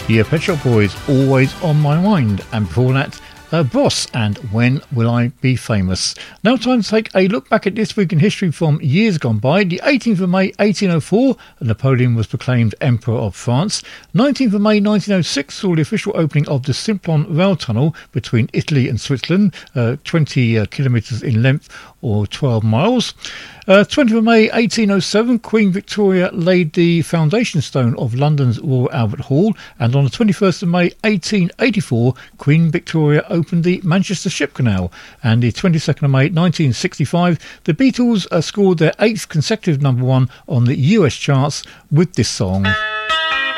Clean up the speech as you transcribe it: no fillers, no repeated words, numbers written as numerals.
Yeah, Pet Shop Boys, Always on My Mind. And before that, Boss and When Will I Be Famous. Now time to take a look back at this week in history from years gone by. The 18th of May 1804, Napoleon was proclaimed Emperor of France. 19th of May 1906 saw the official opening of the Simplon rail tunnel between Italy and Switzerland, 20 kilometres in length or 12 miles. 20th of May 1807, Queen Victoria laid the foundation stone of London's Royal Albert Hall, and on the 21st of May 1884, Queen Victoria opened the Manchester Ship Canal, and the 22nd of May 1965, the Beatles scored their 8th consecutive number one on the US charts with this song.